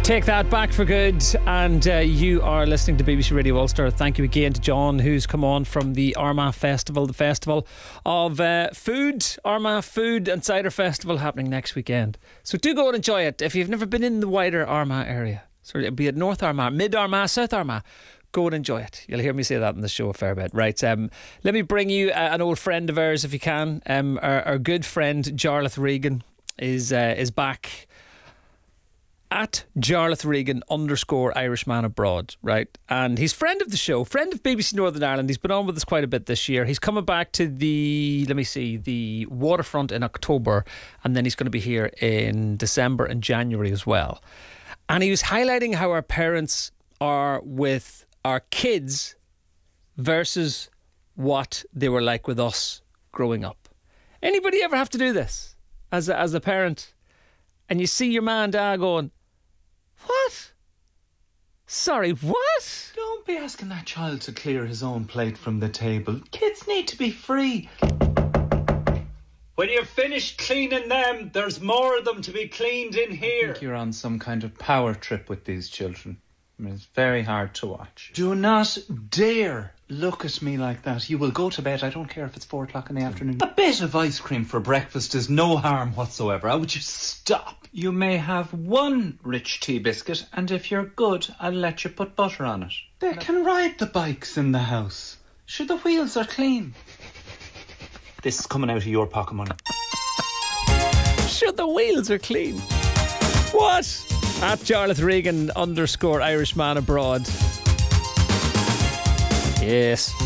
Take that back for good, and you are listening to BBC Radio Ulster. Thank you again to John, who's come on from the Armagh Festival, the festival of food, Armagh Food and Cider Festival, happening next weekend. So do go and enjoy it. If you've never been in the wider Armagh area, so be it North Armagh, Mid Armagh, South Armagh, go and enjoy it. You'll hear me say that in the show a fair bit. Right, let me bring you an old friend of ours, if you can. Our good friend Jarlath Regan is back at Jarlath Regan _Irishman abroad, right? And he's friend of the show, friend of BBC Northern Ireland. He's been on with us quite a bit this year. He's coming back to the Waterfront in October, and then he's going to be here in December and January as well. And he was highlighting how our parents are with our kids versus what they were like with us growing up. Anybody ever have to do this as a parent? And you see your man and dad going, what? Sorry, what? Don't be asking that child to clear his own plate from the table. Kids need to be free. When you're finished cleaning them, there's more of them to be cleaned in here. I think you're on some kind of power trip with these children. I mean, it's very hard to watch. Do not dare look at me like that. You will go to bed. I don't care if it's 4 o'clock in the afternoon. A bit of ice cream for breakfast is no harm whatsoever. How would you stop? You may have one rich tea biscuit, and if you're good, I'll let you put butter on it. They can ride the bikes in the house. Sure, the wheels are clean. This is coming out of your pocket money. Sure, the wheels are clean. What? At Jarlath Regan _Irishman abroad. Yes.